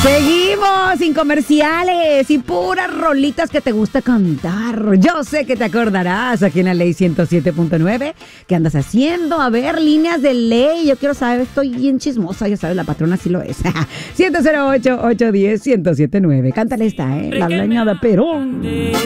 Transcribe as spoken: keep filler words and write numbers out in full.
Seguimos sin comerciales y puras rolitas que te gusta cantar. Yo sé que te acordarás aquí en la Ley ciento siete punto nueve. ¿Qué andas haciendo? A ver, líneas de ley. Yo quiero saber, estoy bien chismosa. Ya sabes, la patrona sí lo es. siete cero ocho, ocho uno cero, uno cero siete nueve. Cántale esta, ¿eh? La leña de Perón.